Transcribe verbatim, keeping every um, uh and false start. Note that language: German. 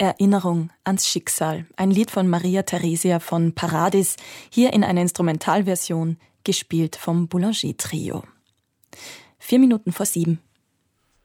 Erinnerung ans Schicksal. Ein Lied von Maria Theresia von Paradis, hier in einer Instrumentalversion, gespielt vom Boulanger Trio. Vier Minuten vor sieben.